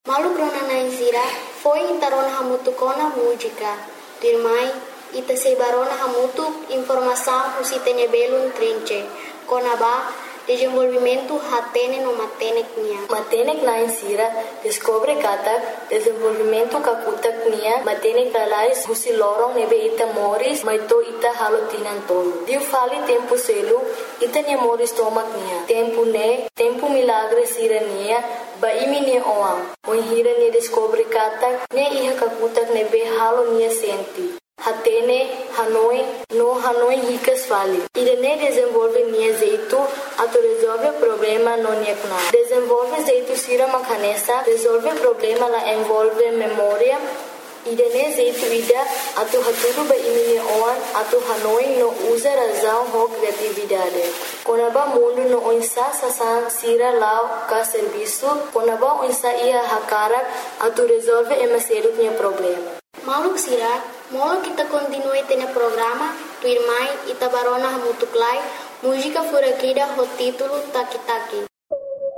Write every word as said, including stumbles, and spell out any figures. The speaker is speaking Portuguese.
Malu grona naizira foi intarona hamutu kona música. Dirmai ita sebarona hamutu informação usitene belum trinche. Kona ba desenvolvimento hatene no matenek nia. Matenek na insira descobre kata desenvolvimento kakutak nia matenek kalais husi lorong nebe ita moris maito ita halotinan tolo. Diu fali tempo selu ita nia moris tomak nia. Tempo ne tempo milagre sira nia ba imi nia oam. Oi hira nia descobre kata ne iha kakutak nebe halo nia senti. Hatene, Hanoi, no Hanoi ricas fali. Irene desenvolve nia jeito, ato resolve problema no niekna. Desenvolve jeito sira makanesa, resolve problema la envolve memória. Irene jeito ida, ato haturu ba imini oan, ato Hanoi no usa razão ho criatividade. Konaba mundo no onsa sasan sira lao ka serviço, konaba onsa ia hakarak, ato resolve emaseru nia problema. Malu sira, molo kita continue tene programa, tu irmai ita barona hamutuklai, música furakida ho título Taki Taki.